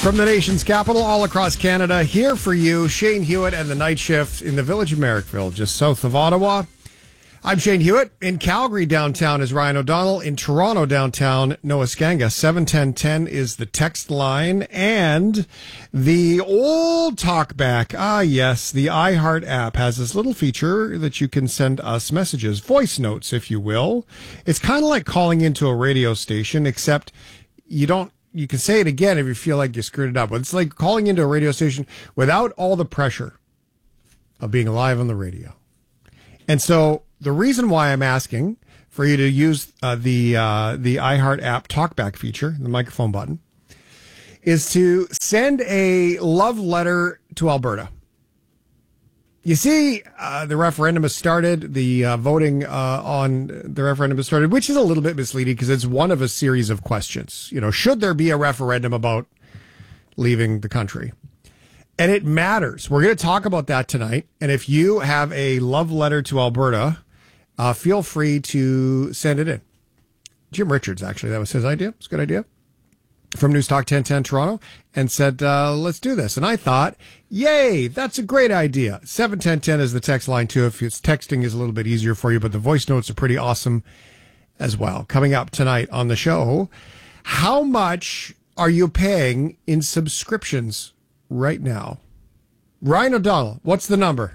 From the nation's capital, all across Canada, here for you, Shane Hewitt and the Night Shift in the village of Merrickville, just south of Ottawa. I'm Shane Hewitt. In Calgary downtown is Ryan O'Donnell. In Toronto downtown, Noah Skanga. 71010 is the text line. And the old talkback. Ah, yes, the iHeart app has this little feature that you can send us messages, voice notes, if you will. It's kind of like calling into a radio station, except you can say it again if you feel like you screwed it up. But it's like calling into a radio station without all the pressure of being live on the radio. And so the reason why I'm asking for you to use the iHeart app talkback feature, the microphone button, is to send a love letter to Alberta. You see, the referendum has started. The voting on the referendum has started, which is a little bit misleading because it's one of a series of questions. You know, should there be a referendum about leaving the country? And it matters. We're going to talk about that tonight. And if you have a love letter to Alberta, feel free to send it in. Jim Richards, actually, that was his idea. It's a good idea. From News Talk 1010 Toronto, and said, let's do this. And I thought, yay, that's a great idea. 71010 is the text line, too. If it's texting is a little bit easier for you, but the voice notes are pretty awesome as well. Coming up tonight on the show, how much are you paying in subscriptions right now? Ryan O'Donnell, what's the number?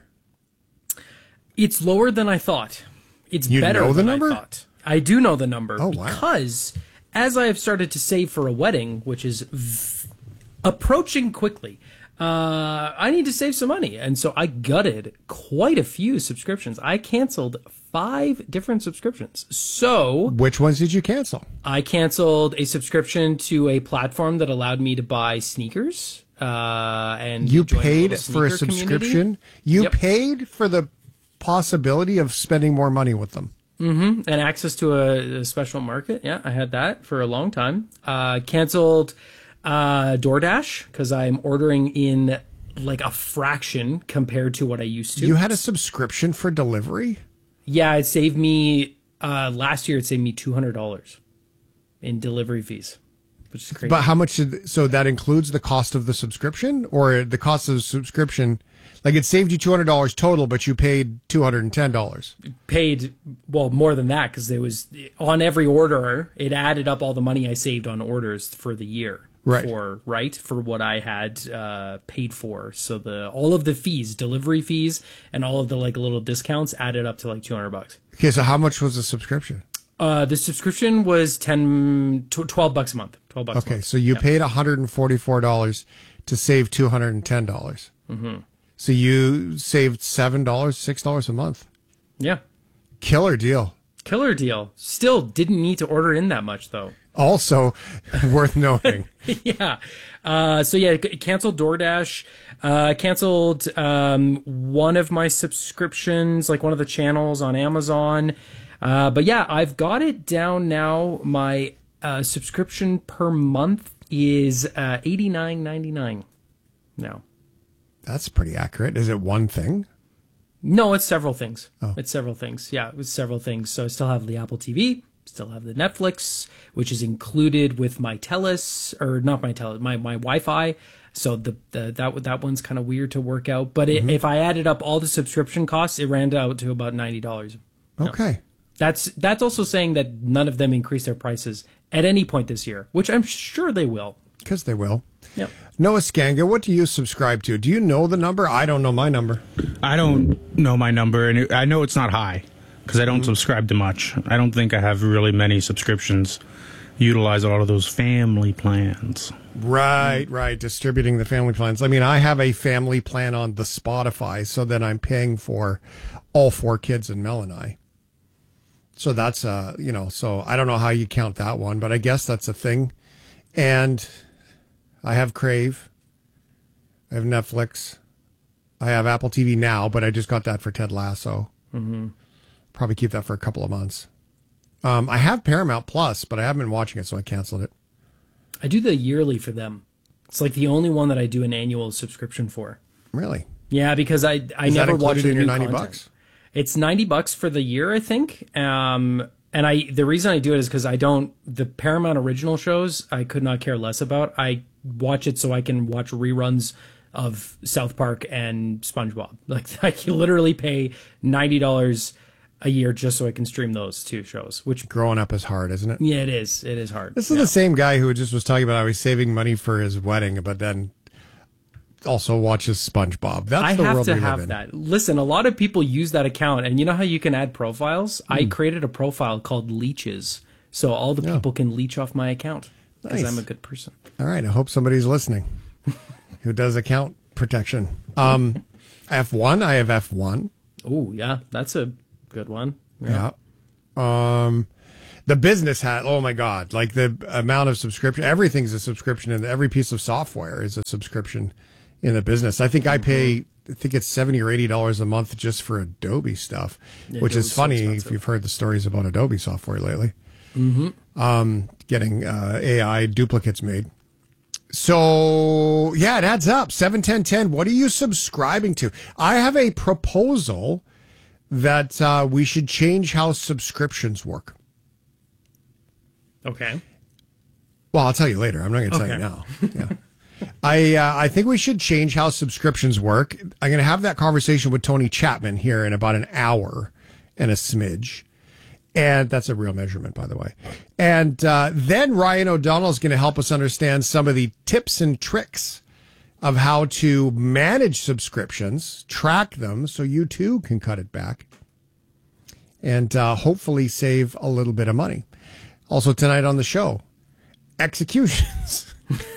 It's lower than I thought. It's you better know the than number? I thought. I do know the number. Oh, wow. Because as I have started to save for a wedding, which is approaching quickly, I need to save some money. And so I gutted quite a few subscriptions. I canceled 5 different subscriptions. So which ones did you cancel? I canceled a subscription to a platform that allowed me to buy sneakers. And you paid for a subscription? Community. You paid for the possibility of spending more money with them. Mm-hmm. And access to a special market. Yeah, I had that for a long time. Canceled DoorDash because I'm ordering in like a fraction compared to what I used to. You had a subscription for delivery? Yeah, it saved me, last year it saved me $200 in delivery fees, which is crazy. But how much so that includes the cost of the subscription or the cost of the subscription? Like it saved you $200 total, but you paid $210. Paid, well, more than that because it was on every order. It added up all the money I saved on orders for the year. Right. For what I had paid for. So all of the fees, delivery fees, and all of the like little discounts added up to like $200. Okay, so how much was the subscription? The subscription was $12 a month. $12 a month. Okay, so you paid $144 to save $210. Mm-hmm. So you saved $7, $6 a month. Yeah. Killer deal. Killer deal. Still didn't need to order in that much, though. Also worth noting. Yeah. Canceled DoorDash. Canceled one of my subscriptions, like one of the channels on Amazon. But yeah, I've got it down now. My subscription per month is $89.99 now. That's pretty accurate. Is it one thing? No, it's several things. Oh. It's several things. Yeah, it's several things. So I still have the Apple TV, still have the Netflix, which is included with my TELUS, or not my TELUS, my Wi-Fi. So that one's kind of weird to work out. But if I added up all the subscription costs, it ran out to about $90. Okay. No. That's also saying that none of them increase their prices at any point this year, which I'm sure they will. Because they will. Yep. Noah Skanga, what do you subscribe to? Do you know the number? I don't know my number. I don't know my number, and I know it's not high because I don't subscribe to much. I don't think I have really many subscriptions. Utilize a lot of those family plans. Right. Distributing the family plans. I mean, I have a family plan on the Spotify, so that I'm paying for all 4 kids and Mel and I. So that's, so I don't know how you count that one, but I guess that's a thing. And I have Crave. I have Netflix. I have Apple TV now, but I just got that for Ted Lasso. Mm-hmm. Probably keep that for a couple of months. I have Paramount Plus, but I haven't been watching it, so I canceled it. I do the yearly for them. It's like the only one that I do an annual subscription for. Really? Yeah, because I never watch the in your new $90 content. bucks? It's $90 for the year, I think. And the reason I do it is because the Paramount original shows I could not care less about. I watch it so I can watch reruns of South Park and SpongeBob. Like I can literally pay $90 a year just so I can stream those two shows. Which growing up is hard, isn't it? Yeah, it is. It is hard. This is the same guy who just was talking about how he's saving money for his wedding, but then also watches SpongeBob. That's the world we live in. That. Listen, a lot of people use that account, and you know how you can add profiles? I created a profile called Leeches, so all the people can leech off my account because I'm a good person. All right, I hope somebody's listening who does account protection. F1, I have F1. Oh, yeah, that's a good one. Yeah. The business hat, oh my God, like the amount of subscription, everything's a subscription, and every piece of software is a subscription in the business. I think I pay, I think it's $70 or $80 a month just for Adobe stuff, which is funny if you've heard the stories about Adobe software lately. Getting AI duplicates made. So, yeah, it adds up. 7-10-10. What are you subscribing to? I have a proposal that we should change how subscriptions work. Okay. Well, I'll tell you later. I'm not going to tell you now. Yeah. I think we should change how subscriptions work. I'm going to have that conversation with Tony Chapman here in about an hour and a smidge. And that's a real measurement, by the way. And then Ryan O'Donnell is going to help us understand some of the tips and tricks of how to manage subscriptions, track them so you too can cut it back, and hopefully save a little bit of money. Also tonight on the show, executions.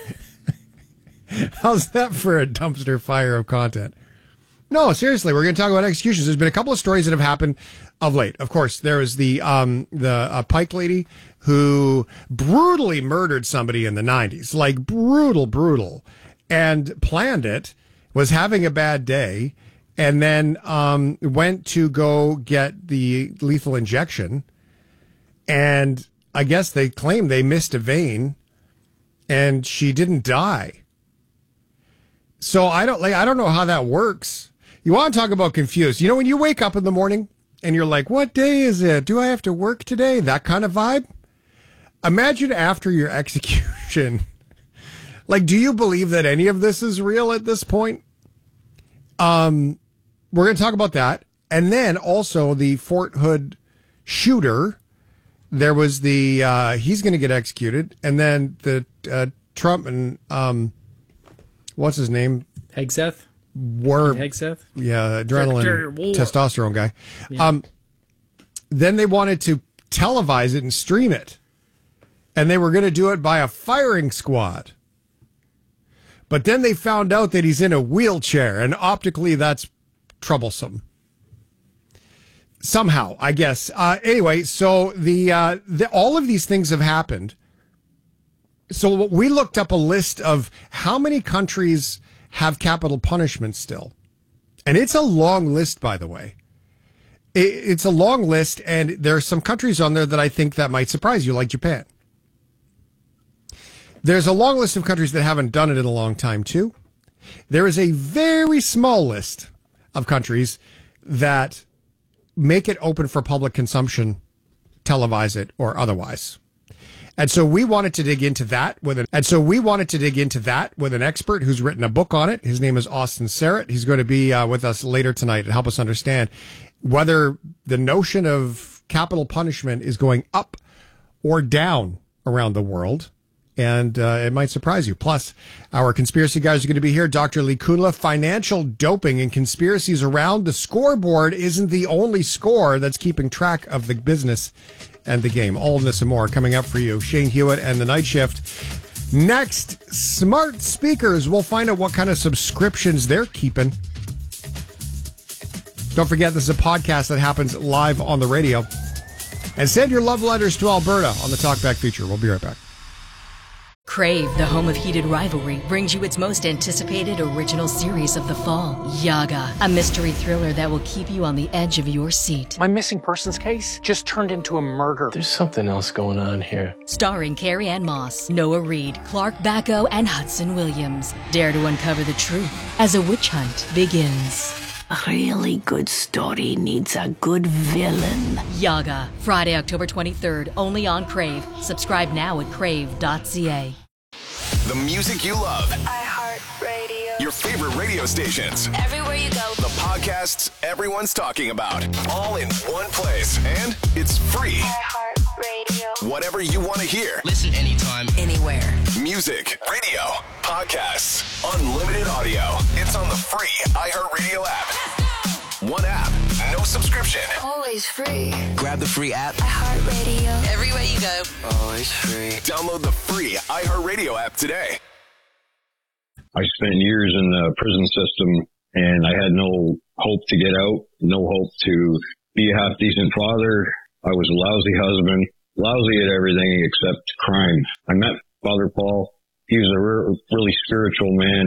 How's that for a dumpster fire of content? No, seriously, we're going to talk about executions. There's been a couple of stories that have happened of late. Of course, there was the Pike lady who brutally murdered somebody in the 90s, like brutal, and planned it, was having a bad day, and then went to go get the lethal injection, and I guess they claim they missed a vein, and she didn't die. So I don't know how that works. You want to talk about confused? You know, when you wake up in the morning and you're like, what day is it? Do I have to work today? That kind of vibe. Imagine after your execution. Like, do you believe that any of this is real at this point? We're going to talk about that. And then also the Fort Hood shooter. There was the, he's going to get executed. And then the Trump and, what's his name? Hegseth? Hegseth? Yeah, adrenaline, testosterone guy. Yeah. Then they wanted to televise it and stream it. And they were going to do it by a firing squad. But then they found out that he's in a wheelchair, and optically that's troublesome. Somehow, I guess. Anyway, so all of these things have happened. So we looked up a list of how many countries have capital punishment still. And it's a long list, by the way. It's a long list, and there are some countries on there that I think that might surprise you, like Japan. There's a long list of countries that haven't done it in a long time, too. There is a very small list of countries that make it open for public consumption, televise it, or otherwise. And so we wanted to dig into that with an expert who's written a book on it. His name is Austin Serrett. He's going to be with us later tonight to help us understand whether the notion of capital punishment is going up or down around the world. And it might surprise you. Plus, our conspiracy guys are going to be here. Dr. Lee Kunla, financial doping and conspiracies around the scoreboard isn't the only score that's keeping track of the business and the game. All of this and more coming up for you. Shane Hewitt and the Night Shift. Next, smart speakers. We'll find out what kind of subscriptions they're keeping. Don't forget, this is a podcast that happens live on the radio. And send your love letters to Alberta on the Talkback feature. We'll be right back. Crave, the home of heated rivalry, brings you its most anticipated original series of the fall, Yaga, a mystery thriller that will keep you on the edge of your seat. My missing persons case just turned into a murder. There's something else going on here. Starring Carrie Ann Moss, Noah Reid, Clark Bacco, and Hudson Williams. Dare to uncover the truth as a witch hunt begins. A really good story needs a good villain. Yaga, Friday, October 23rd, only on Crave. Subscribe now at crave.ca. The music you love. iHeartRadio. Your favorite radio stations. Everywhere you go. The podcasts everyone's talking about. All in one place. And it's free. iHeartRadio. Whatever you want to hear. Listen anytime. Anywhere. Music, radio, podcasts, unlimited audio. It's on the free iHeartRadio app. One app, no subscription. Always free. Grab the free app. iHeartRadio. Everywhere you go. Always free. Download the free iHeartRadio app today. I spent years in the prison system, and I had no hope to get out, no hope to be a half-decent father. I was a lousy husband, lousy at everything except crime. I met Father Paul. He was a really spiritual man.